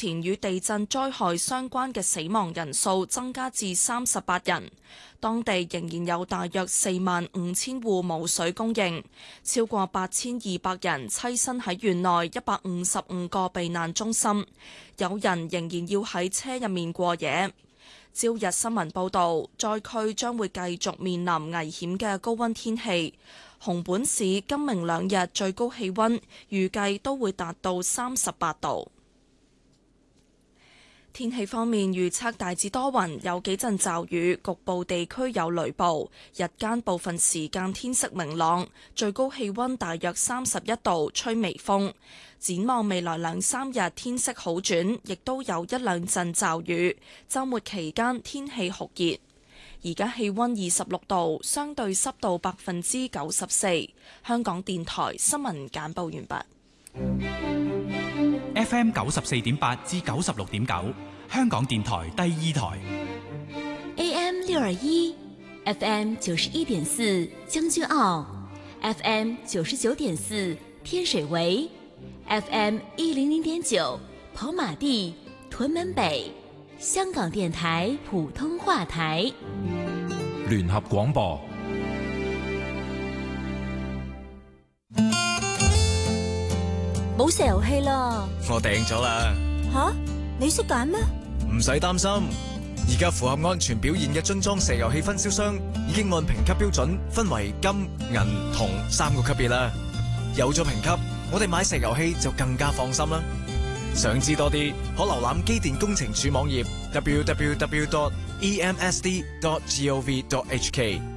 前與地震災害相關嘅死亡人數增加至38人。當地仍然有大約45000戶冇水供應，超過8200人棲身喺縣內155個避難中心，有人仍然要喺車入面過夜。朝日新聞報導，災區將會繼續面臨危險嘅高溫天氣。熊本市今明兩日最高氣溫預計都會達到38度。天氣方面預測大致多雲，有幾陣驟雨，局部地區有雷暴。日間部分時間天色明朗，最高氣溫大約31度，吹微風。展望未來2-3日天色好轉，亦都有1-2陣驟雨。週末期間天氣酷熱。而家氣溫26度，相對濕度94%。香港電台新聞簡報完畢。 FM 94.8至96.9，香港電台第2台。 AM 621 FM 91.4將軍澳 FM 99.4天水圍 FM 100.9跑馬地屯門北，香港電台普通話台。 聯合廣播。 冇石油氣啦！ 我訂咗啦。 吓，你識揀咩？ 唔使擔心，而家符合安全表現嘅樽裝石油氣分銷商已經按評級標準分為金、銀、銅3個級別啦。有咗評級，我哋買石油氣就更加放心啦。想知多啲，可瀏覽機電工程署網頁 www.emsd.gov.hk。